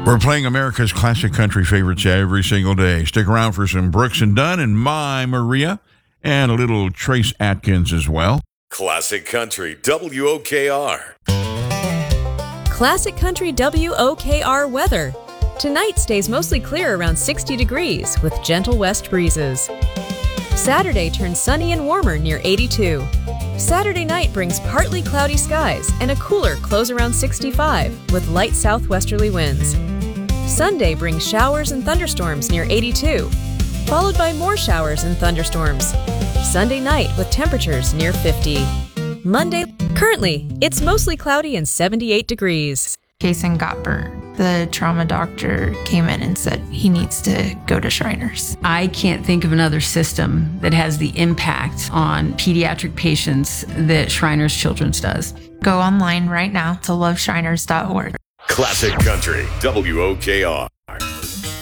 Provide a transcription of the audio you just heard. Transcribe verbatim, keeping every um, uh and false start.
We're playing America's classic country favorites every single day. Stick around for some Brooks and Dunn and My Maria, and a little Trace Atkins as well. Classic Country W O K R. Classic Country W O K R weather. Tonight stays mostly clear around sixty degrees with gentle west breezes. Saturday turns sunny and warmer near eighty-two. Saturday night brings partly cloudy skies and a cooler close around sixty-five with light southwesterly winds. Sunday brings showers and thunderstorms near eighty-two, followed by more showers and thunderstorms. Sunday night with temperatures near fifty. Monday, currently, it's mostly cloudy and seventy-eight degrees. Jason got burnt. The trauma doctor came in and said he needs to go to Shriners. I can't think of another system that has the impact on pediatric patients that Shriners Children's does. Go online right now to love shriners dot org. Classic Country W O K R.